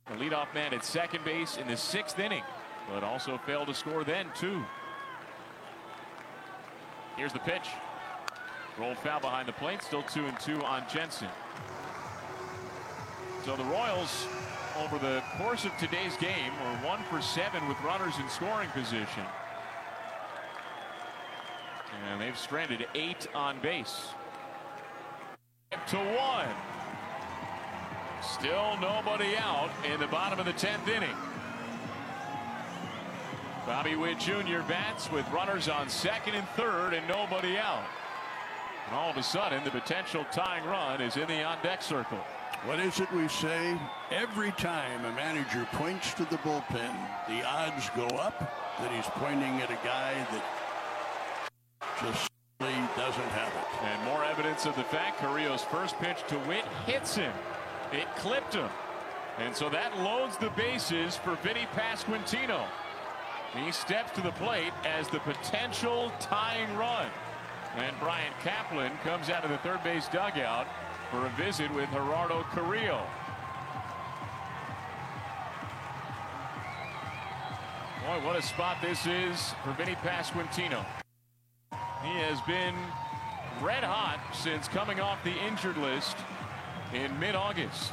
The leadoff man at second base in the 6th inning, but also failed to score then too. Here's the pitch. Rolled foul behind the plate. Still 2-2 on Jensen. So the Royals, over the course of today's game, were 1 for 7 with runners in scoring position. And they've stranded 8 on base. 5-1. Still nobody out in the bottom of the 10th inning. Bobby Witt Jr. bats with runners on second and third and nobody out. And all of a sudden, the potential tying run is in the on-deck circle. What is it we say? Every time a manager points to the bullpen, the odds go up that he's pointing at a guy that just doesn't have it. And more evidence of the fact Carrillo's first pitch to Witt hits him. It clipped him. And so that loads the bases for Vinny Pasquantino. He steps to the plate as the potential tying run. And Brian Kaplan comes out of the third base dugout for a visit with Gerardo Carrillo. Boy, what a spot this is for Vinny Pasquantino. He has been red hot since coming off the injured list in mid-August.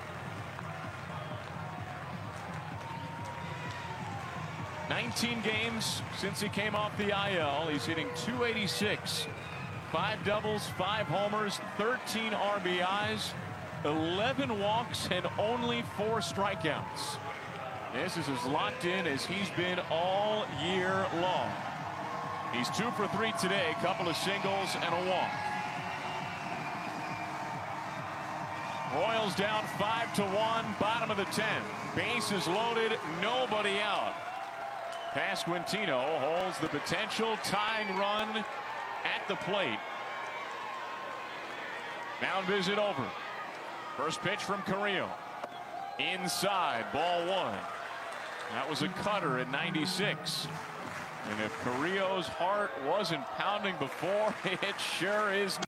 "19 games since he came off the IL. He's hitting .286, 5 doubles, 5 homers, 13 RBIs, 11 walks, and only 4 strikeouts. This is as locked in as he's been all year long. He's 2 for 3 today, a couple of singles and a walk. Royals down 5-1, bottom of the 10th. Bases loaded, nobody out. Pasquantino holds the potential tying run at the plate. Mound visit over. First pitch from Carrillo. Inside, ball 1. That was a cutter at 96. And if Carrillo's heart wasn't pounding before, it sure is.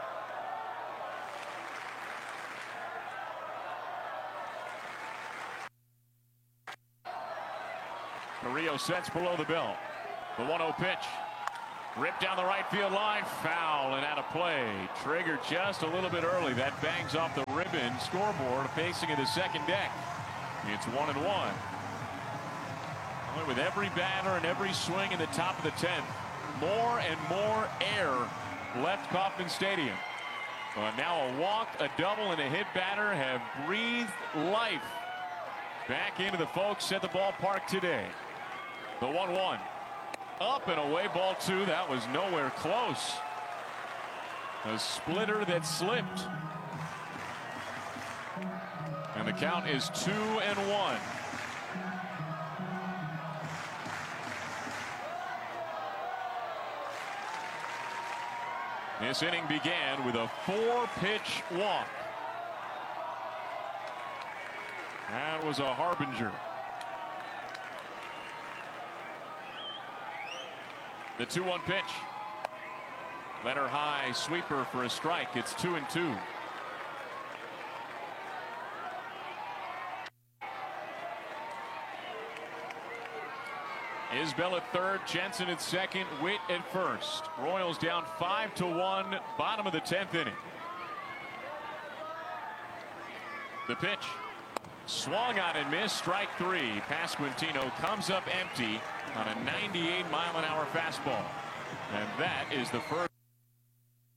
Carrillo sets below the belt. The 1-0 pitch. Ripped down the right field line. Foul and out of play. Triggered just a little bit early. That bangs off the ribbon scoreboard facing in the second deck. It's 1-1. With every batter and every swing in the top of the 10th, more and more air left Kauffman Stadium. But now a walk, a double, and a hit batter have breathed life back into the folks at the ballpark today. The 1-1. Up and away, ball 2. That was nowhere close. A splitter that slipped. And the count is 2-1. This inning began with a 4-pitch walk. That was a harbinger. The 2-1 pitch. Letter high sweeper for a strike. It's 2-2. Isbell at third, Jensen at second, Witt at first. Royals down 5-1, bottom of the 10th inning. The pitch. Swung on and missed, strike 3. Pasquantino comes up empty on a 98-mile-an-hour fastball. And that is the first.